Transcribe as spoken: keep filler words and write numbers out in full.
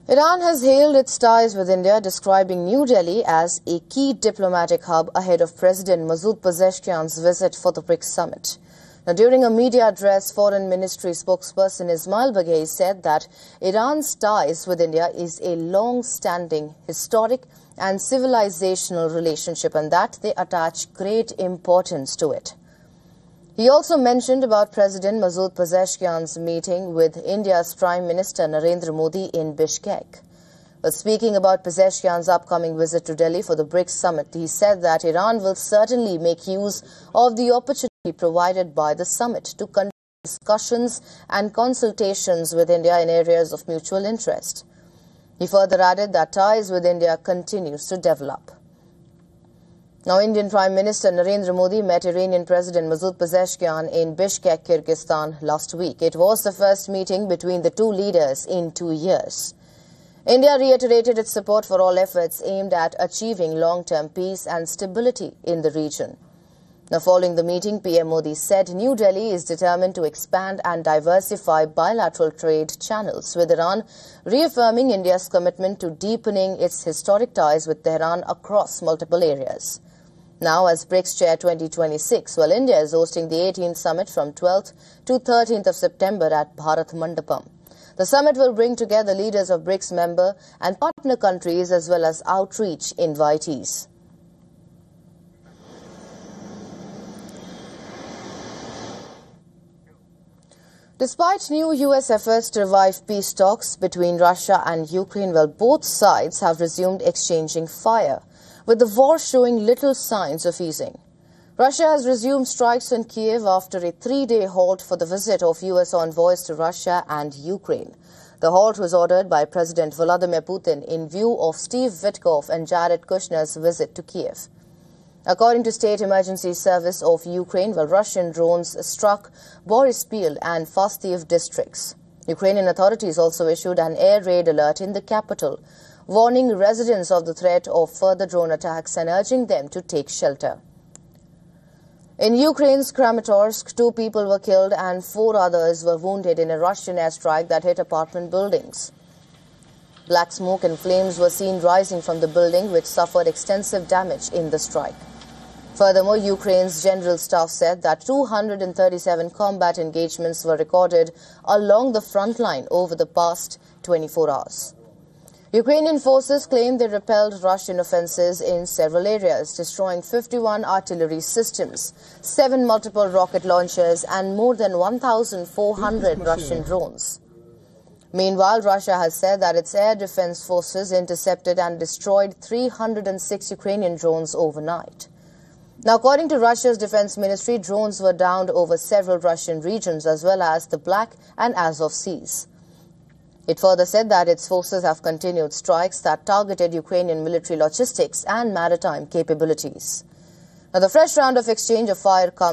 Iran has hailed its ties with India, describing New Delhi as a key diplomatic hub ahead of President Masoud Pezeshkian's visit for the BRICS summit. Now, during a media address, Foreign Ministry spokesperson Ismail Baghei said that Iran's ties with India is a long-standing, historic and civilizational relationship and that they attach great importance to it. He also mentioned about President Masoud Pezeshkian's meeting with India's Prime Minister Narendra Modi in Bishkek. But speaking about Pezeshkian's upcoming visit to Delhi for the BRICS summit, he said that Iran will certainly make use of the opportunity provided by the summit to conduct discussions and consultations with India in areas of mutual interest. He further added that ties with India continues to develop. Now, Indian Prime Minister Narendra Modi met Iranian President Masoud Pezeshkian in Bishkek, Kyrgyzstan last week. It was the first meeting between the two leaders in two years. India reiterated its support for all efforts aimed at achieving long-term peace and stability in the region. Now, following the meeting, P M Modi said New Delhi is determined to expand and diversify bilateral trade channels with Iran, reaffirming India's commitment to deepening its historic ties with Tehran across multiple areas. Now, as BRICS Chair twenty twenty-six, well, India is hosting the eighteenth summit from twelfth to thirteenth of September at Bharat Mandapam. The summit will bring together leaders of BRICS member and partner countries as well as outreach invitees. Despite new U S efforts to revive peace talks between Russia and Ukraine, well, both sides have resumed exchanging fire, with the war showing little signs of easing. Russia has resumed strikes on Kiev after a three-day halt for the visit of U S envoys to Russia and Ukraine. The halt was ordered by President Vladimir Putin in view of Steve Witkoff and Jared Kushner's visit to Kiev. According to State Emergency Service of Ukraine, well, Russian drones struck Boryspil and Fastiev districts. Ukrainian authorities also issued an air raid alert in the capital, warning residents of the threat of further drone attacks and urging them to take shelter. In Ukraine's Kramatorsk, two people were killed and four others were wounded in a Russian airstrike that hit apartment buildings. Black smoke and flames were seen rising from the building, which suffered extensive damage in the strike. Furthermore, Ukraine's General Staff said that two hundred thirty-seven combat engagements were recorded along the front line over the past twenty-four hours. Ukrainian forces claimed they repelled Russian offensives in several areas, destroying fifty-one artillery systems, seven multiple rocket launchers, and more than one thousand four hundred Russian drones. Meanwhile, Russia has said that its air defense forces intercepted and destroyed three hundred six Ukrainian drones overnight. Now, according to Russia's defense ministry, drones were downed over several Russian regions as well as the Black and Azov Seas. It further said that its forces have continued strikes that targeted Ukrainian military logistics and maritime capabilities. Now, the fresh round of exchange of fire comes